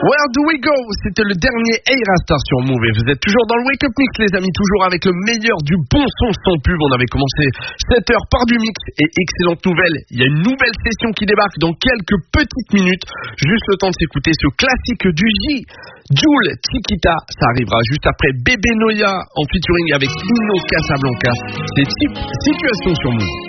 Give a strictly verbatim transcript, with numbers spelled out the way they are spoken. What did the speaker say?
Where do we go? C'était le dernier Eira Star sur Move. Et vous êtes toujours dans le Wake Up Mix, les amis, toujours avec le meilleur du bon son sans pub. On avait commencé cette heure par du mix. Et excellente nouvelle, il y a une nouvelle session qui débarque dans quelques petites minutes. Juste le temps de s'écouter ce classique du J. Jul Chiquita, ça arrivera juste après Bébé Noya en featuring avec Inno Casablanca. C'est Situation sur Move.